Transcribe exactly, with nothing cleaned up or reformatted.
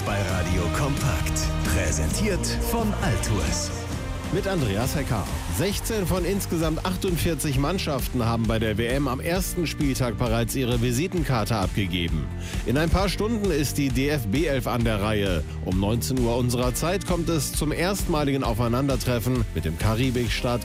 Fußballradio kompakt. Präsentiert von Altours. Mit Andreas Hecker. sechzehn von insgesamt achtundvierzig Mannschaften haben bei der W M am ersten Spieltag bereits ihre Visitenkarte abgegeben. In ein paar Stunden ist die D F B elf an der Reihe. Um neunzehn Uhr unserer Zeit kommt es zum erstmaligen Aufeinandertreffen mit dem Karibikstaat